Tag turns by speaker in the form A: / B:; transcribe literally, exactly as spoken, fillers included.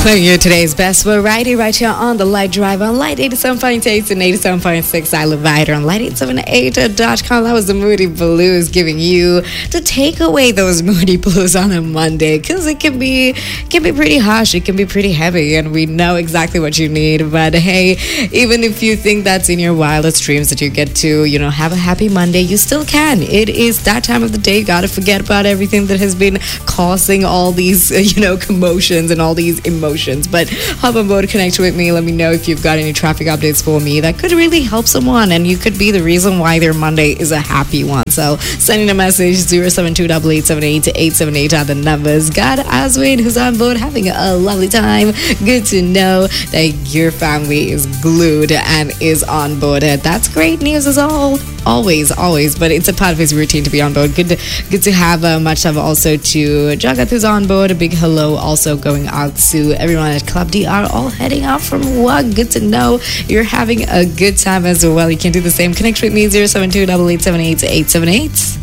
A: Playing you today's best variety right here on the Light Drive on Light eighty-seven point eight and eighty-seven point six. I Love It on Light eight seventy-eight dot com. That was the Moody Blues, giving you to take away those Moody Blues on a Monday, because it can be can be pretty harsh, it can be pretty heavy, and we know exactly what you need. But hey, even if you think that's in your wildest dreams that you get to, you know, have a happy Monday, you still can. It is that time of the day. You gotta forget about everything that has been causing all these, uh, you know, commotions and all these emotions. But hop on board, connect with me. Let me know if you've got any traffic updates for me that could really help someone, and you could be the reason why their Monday is a happy one. So sending a message, zero seven two eight eight seven eight eight seven eight are the numbers. Got Aswin, who's on board, having a lovely time. Good to know that your family is glued and is on board. That's great news as all. Always, always, but it's a part of his routine to be on board. Good to, good to have uh, much love also to Jagat, who's on board. A big hello also going out to everyone at Club D R, all heading out from work. Good to know you're having a good time as well. You can do the same. Connect with me, zero seven two eight eight seven eight eight seven eight.